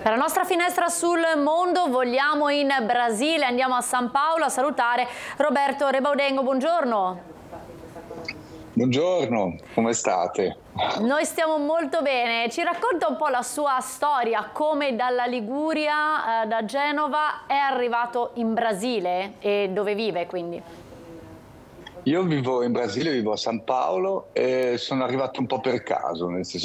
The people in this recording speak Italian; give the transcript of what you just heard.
Per la nostra finestra sul mondo vogliamo in Brasile, andiamo a San Paolo a salutare Roberto Rebaudengo. Buongiorno. Buongiorno, come state? Noi stiamo molto bene. Ci racconta un po' la sua storia, come dalla Liguria, da Genova, è arrivato in Brasile e dove vive quindi? Io vivo in Brasile, vivo a San Paolo e sono arrivato un po' per caso, nel senso